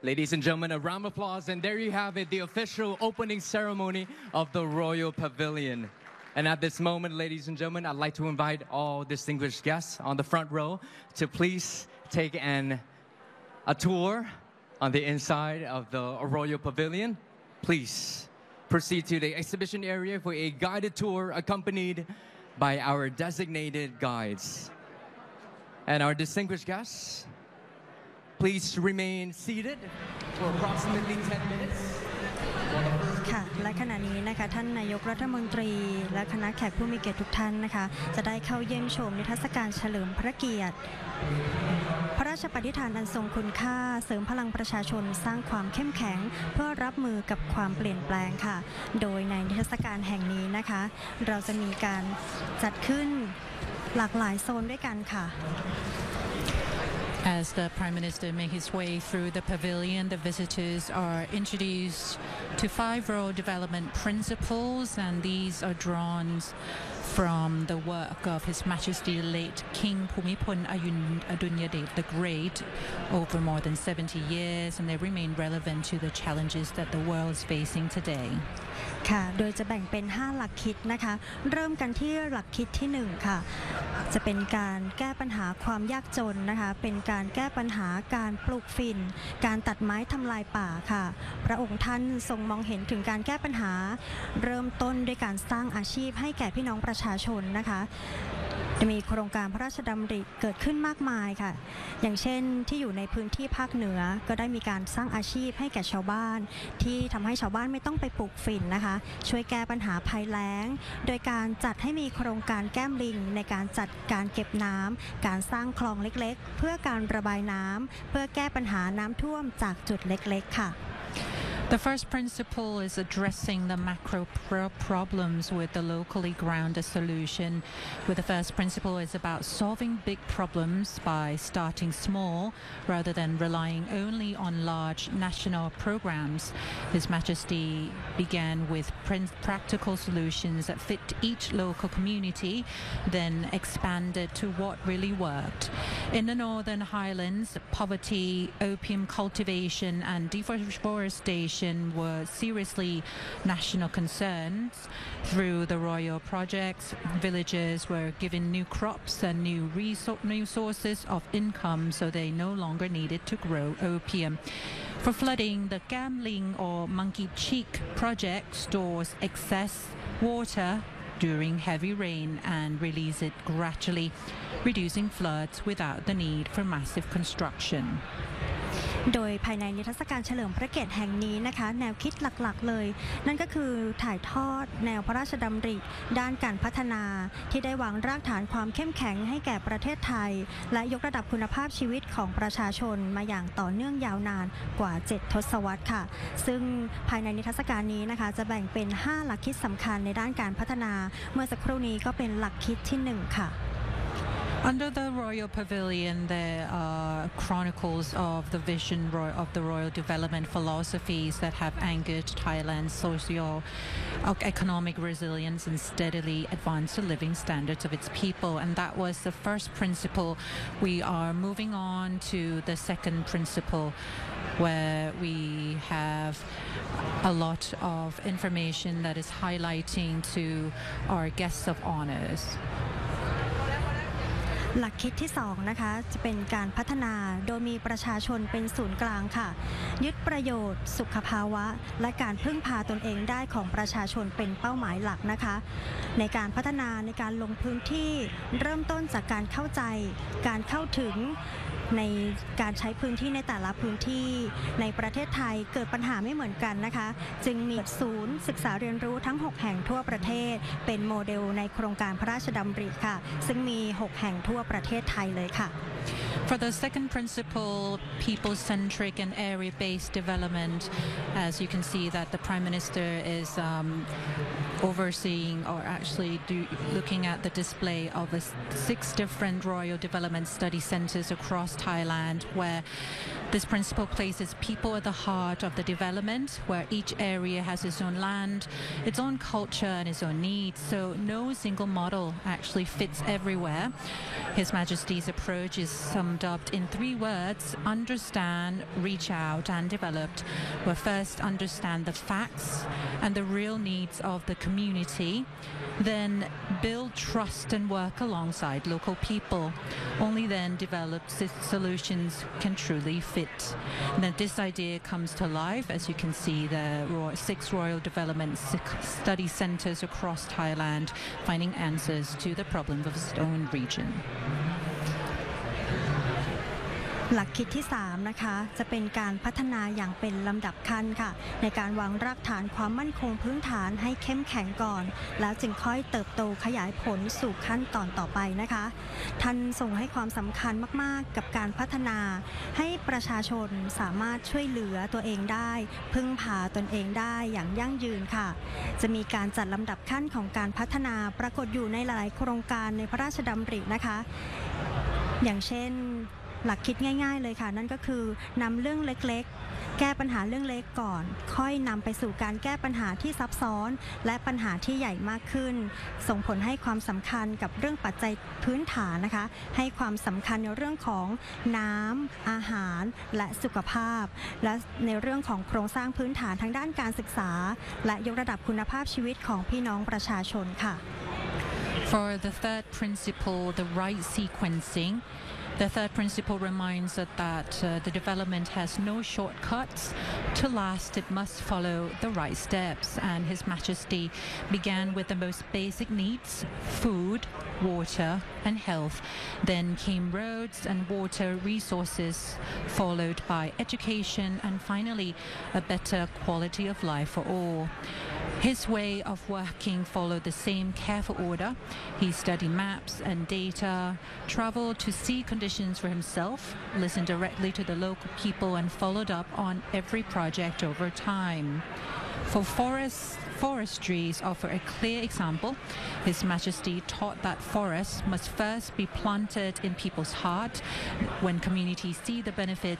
Ladies and gentlemen, a round of applause, and there you have it, the official opening ceremony of the Royal Pavilion. And at this moment, ladies and gentlemen, I'd like to invite all distinguished guests on the front row to please take a tour on the inside of the Royal Pavilion. Please proceed to the exhibition area for a guided tour accompanied by our designated guides. And our distinguished guests, please remain seated for approximately 10 minutes. ค่ะและขณะนี้นะคะท่านนายกรัฐมนตรีและคณะแขกผู้มีเกียรติทุกท่านนะคะจะได้เข้าเยี่ยมชมนิทรรศการเฉลิมพระเกียรติพระราชปฏิฐานอันทรงคุณค่าเสริมพลังประชาชนสร้างความเข้มแข็งเพื่อรับมือกับความเปลี่ยนแปลงค่ะโดยในนิทรรศการแห่งนี้นะคะเราจะมีการจัดขึ้นหลากหลายโซนด้วยกันค่ะ As the Prime Minister made his way through the pavilion, the visitors are introduced to 5 Royal Development Principles, and these are drawn from the work of His Majesty late King Bhumibol Adulyadej the Great over more than 70 years, and they remain relevant to the challenges that the world is facing today. ค่ะโดยจะแบ่งเป็น5หลักคิดนะคะเริ่มกันที่หลักคิดที่1ค่ะจะเป็นการแก้ปัญหาความยากจนนะคะเป็นการแก้ปัญหาการปลูกฝิ่นการตัดไม้ทำลายป่าค่ะพระองค์ท่านทรงมองเห็นถึงการแก้ปัญหาเริ่มต้นด้วยการสร้างอาชีพให้แก่พี่น้องประชาชนนะคะมีโครงการพระราชดำริเกิดขึ้นมากมายค่ะอย่างเช่นที่อยู่ในพื้นที่ภาคเหนือก็ได้มีการสร้างอาชีพให้แก่ชาวบ้านที่ทำให้ชาวบ้านไม่ต้องไปปลูกฝิ่นนะคะช่วยแก้ปัญหาภัยแล้งโดยการจัดให้มีโครงการแก้มลิงในการจัดการเก็บน้ำการสร้างคลองเล็กๆเพื่อการระบายน้ำเพื่อแก้ปัญหาน้ำท่วมจากจุดเล็กๆค่ะ The first principle is addressing the macro problems with the locally grounded solution. With the first principle is about solving big problems by starting small rather than relying only on large national programs. His Majesty began with practical solutions that fit each local community, then expanded to what really worked. In the Northern Highlands, poverty, opium cultivation and deforestation were seriously national concerns. Through the royal projects, villagers were given new crops and new sources of income, so they no longer needed to grow opium. For flooding, the Gamling or Monkey Cheek project stores excess water during heavy rain and release it gradually, reducing floods without the need for massive construction. โดยภายในนิทรรศการเฉลิมพระเกียรติแห่งนี้นะคะแนวคิดหลักๆเลยนั่นก็คือถ่ายทอดแนวพระราชดำริด้านการพัฒนาที่ได้วางรากฐานความเข้มแข็งให้แก่ประเทศไทยและยกระดับคุณภาพชีวิตของประชาชนมาอย่างต่อเนื่องยาวนานกว่า7 ทศวรรษค่ะซึ่งภายในนิทรรศการนี้นะคะจะแบ่งเป็น5หลักคิดสำคัญในด้านการพัฒนาเมื่อสักครู่นี้ก็เป็นหลักคิดที่1ค่ะ Under the Royal Pavilion, there are chronicles of the vision of the Royal Development philosophies that have anchored Thailand's socio-economic resilience and steadily advanced the living standards of its people. And that was the first principle. We are moving on to the second principle, where we have a lot of information that is highlighting to our guests of honors. หลักคิดที่2นะคะจะเป็นการพัฒนาโดยมีประชาชนเป็นศูนย์กลางค่ะยึดประโยชน์สุขภาวะและการพึ่งพาตนเองได้ของประชาชนเป็นเป้าหมายหลักนะคะในการพัฒนาในการลงพื้นที่เริ่มต้นจากการเข้าใจการเข้าถึงในการใช้พื้นที่ในแต่ละพื้นที่ในประเทศไทยเกิดปัญหาไม่เหมือนกันนะคะจึงมีศูนย์ศึกษาเรียนรู้ทั้ง6แห่งทั่วประเทศเป็นโมเดลในโครงการพระราชดำริค่ะซึ่งมี6แห่งทั่วประเทศไทยเลยค่ะ For the second principle, people-centric and area-based development, as you can see that the Prime Minister is overseeing or actually looking at the display of the 6 different Royal Development Study Centers across Thailand, where This principle places people at the heart of the development, where each area has its own land, its own culture and its own needs, so no single model actually fits everywhere. His Majesty's approach is summed up in 3 words: understand, reach out and developed, where first understand the facts and the real needs of the community, then build trust and work alongside local people. Only then developed solutions can truly fit. And then this idea comes to life, as you can see, the 6 Royal Development Study Centres across Thailand finding answers to the problems of its own region. หลักคิดที่3นะคะจะเป็นการพัฒนาอย่างเป็นลำดับขั้นค่ะในการวางรากฐานความมั่นคงพื้นฐานให้เข้มแข็งก่อนแล้วจึงค่อยเติบโตขยายผลสู่ขั้นตอนต่อไปนะคะท่านทรงให้ความสำคัญมากๆกับการพัฒนาให้ประชาชนสามารถช่วยเหลือตัวเองได้พึ่งพาตนเองได้อย่างยั่งยืนค่ะจะมีการจัดลำดับขั้นของการพัฒนาปรากฏอยู่ในหลายโครงการในพระราชดำรินะคะอย่างเช่นหลักคิดง่ายๆเลยค่ะนั่นก็คือนำเรื่องเล็กๆแก้ปัญหาเรื่องเล็กก่อนค่อยนำไปสู่การแก้ปัญหาที่ซับซ้อนและปัญหาที่ใหญ่มากขึ้นส่งผลให้ความสำคัญกับเรื่องปัจจัยพื้นฐานนะคะให้ความสำคัญในเรื่องของน้ำอาหารและสุขภาพและในเรื่องของโครงสร้างพื้นฐานทางด้านการศึกษาและยกระดับคุณภาพชีวิตของพี่น้องประชาชนค่ะ For the third principle, the right sequencing, the third principle reminds us that the development has no shortcuts. To last, it must follow the right steps. And His Majesty began with the most basic needs: food, water, and health. Then came roads and water resources, followed by education, and finally, a better quality of life for all. His way of working followed the same careful order. He studied maps and data, traveled to see conditions for himself, listened directly to the local people, and followed up on every project over time. For forestries offer a clear example. His Majesty taught that forests must first be planted in people's heart. When communities see the benefit,